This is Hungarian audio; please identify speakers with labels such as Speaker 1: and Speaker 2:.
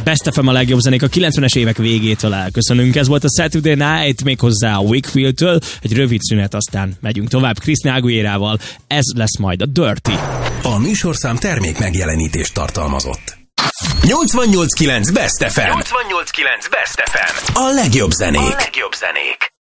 Speaker 1: Best FM a legjobb zenék a 90-es évek végétől elköszönünk. Ez volt a Saturday Night, méghozzá a Wakefield-től. Egy rövid szünet, aztán megyünk tovább Christina Aguilérával. Ez lesz majd a Dirty.
Speaker 2: A műsorszám termék megjelenítést tartalmazott. 88.9 Best FM. 88.9 Best FM. A legjobb zenék.